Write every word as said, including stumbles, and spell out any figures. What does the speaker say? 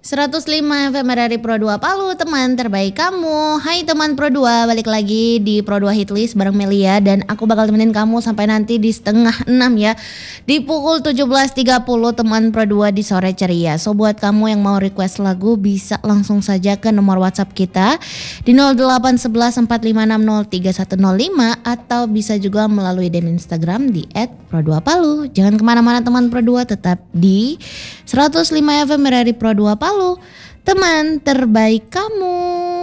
seratus lima F M R R I Pro dua Palu, teman terbaik kamu. Hai teman Pro dua, balik lagi di Pro dua Hitlist bareng Melia. Dan aku bakal temenin kamu sampai nanti di setengah enam ya. Di pukul tujuh belas tiga puluh teman Pro dua di Sore Ceria. So buat kamu yang mau request lagu bisa langsung saja ke nomor WhatsApp kita di nol delapan satu satu empat lima enam nol tiga satu nol lima. Atau bisa juga melalui D M Instagram di et pro dua palu. Jangan kemana-mana teman Pro dua, tetap di seratus lima F M R R I Pro dua Palu, teman terbaik kamu.